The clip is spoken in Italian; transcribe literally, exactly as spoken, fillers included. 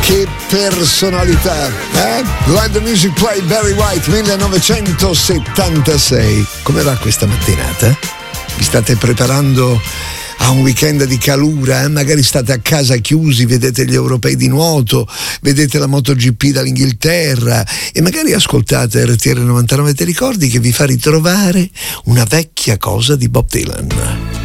Che personalità, eh? Let the Music Play, Barry White, millenovecentosettantasei. Come va questa mattinata? Vi state preparando a un weekend di calura, eh? Magari state a casa chiusi, vedete gli europei di nuoto, vedete la MotoGP dall'Inghilterra e magari ascoltate R T L novantanove. Ti ricordi che vi fa ritrovare una vecchia cosa di Bob Dylan.